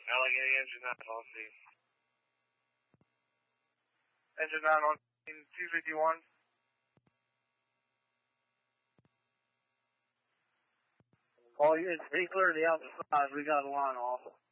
Allegheny engine 9 on scene. Engine 9 on scene, 251. All units, be clear to the outside. We got a line off.